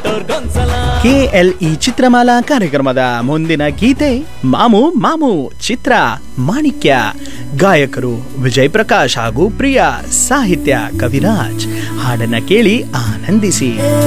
KLE Chitramala ಕಾರ್ಯಕ್ರಮದ ಮುಂದಿನ ಗೀತೆ ಮಾಮು ಮಾಮು ಚಿತ್ರ ಮಾಣಿಕ್ಯ. ಗಾಯಕರು ವಿಜಯ್ ಪ್ರಕಾಶ್ ಹಾಗೂ ಪ್ರಿಯಾ. ಸಾಹಿತ್ಯ ಕವಿರಾಜ್. ಹಾಡನ್ನ ಕೇಳಿ ಆನಂದಿಸಿ.